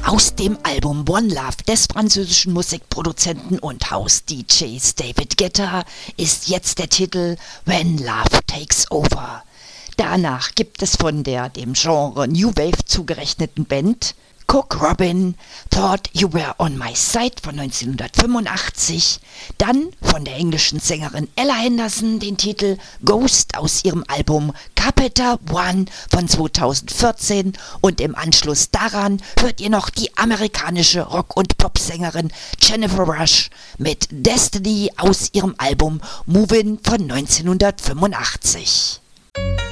Aus dem Album One Love des französischen Musikproduzenten und House-DJs David Guetta ist jetzt der Titel When Love Takes Over. Danach gibt es von der dem Genre New Wave zugerechneten Band Cook Robin Thought You Were On My Side von 1985, dann von der englischen Sängerin Ella Henderson den Titel Ghost aus ihrem Album Capita One von 2014 und im Anschluss daran hört ihr noch die amerikanische Rock- und Popsängerin Jennifer Rush mit Destiny aus ihrem Album Movin' von 1985.